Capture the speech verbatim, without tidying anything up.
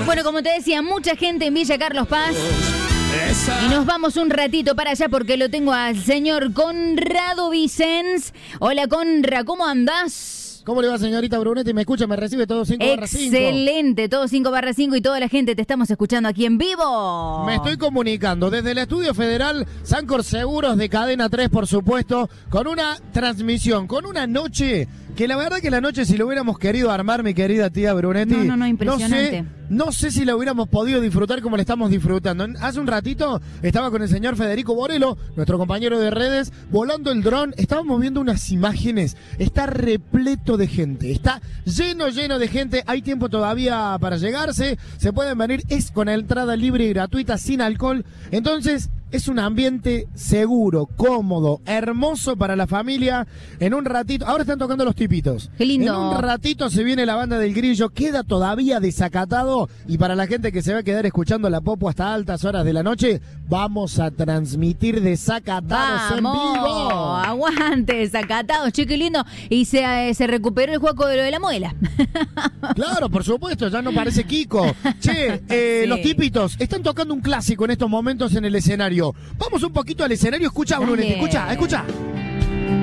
Bueno, como te decía, mucha gente en Villa Carlos Paz. Y nos vamos un ratito para allá porque lo tengo al señor Conrado Vicens. Hola, Conra, ¿cómo andás? ¿Cómo le va, señorita Brunetti? ¿Me escucha? ¿Me recibe todo cinco barra cinco? Excelente, todo cinco barra cinco y toda la gente te estamos escuchando aquí en vivo. Me estoy comunicando desde el Estudio Federal Sancor Seguros de Cadena tres, por supuesto, con una transmisión, con una noche que la verdad que la noche, si lo hubiéramos querido armar, mi querida tía Brunetti, no, no, no, impresionante. No sé, no sé si la hubiéramos podido disfrutar como la estamos disfrutando. Hace un ratito estaba con el señor Federico Borello, nuestro compañero de redes, volando el dron. Estábamos viendo unas imágenes. Está repleto de gente. Está lleno, lleno de gente. Hay tiempo todavía para llegarse. Se pueden venir. Es con entrada libre y gratuita, sin alcohol. Entonces, es un ambiente seguro, cómodo, hermoso para la familia. En un ratito, ahora están tocando los tipitos. Qué lindo. En un ratito se viene la banda del Grillo, queda todavía desacatado. Y para la gente que se va a quedar escuchando la Popo hasta altas horas de la noche, vamos a transmitir desacatados en vivo. Aguante, desacatados, che, qué lindo. Y se, eh, se recuperó el juego de lo de la muela. Claro, por supuesto, ya no parece Kiko. Che, eh, sí. Los tipitos están tocando un clásico en estos momentos en el escenario. Vamos un poquito al escenario, escucha, Brunetti, escucha, escucha.